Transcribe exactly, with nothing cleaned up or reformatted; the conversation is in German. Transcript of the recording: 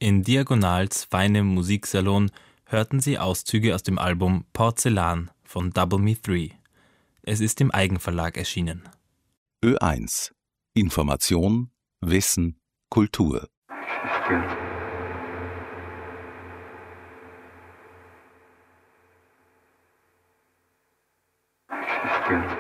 In Diagonals feinem Musiksalon hörten Sie Auszüge aus dem Album Porzellan von Double Me Three. Es ist im Eigenverlag erschienen. Ö eins. Information, Wissen, Kultur. Stimmt.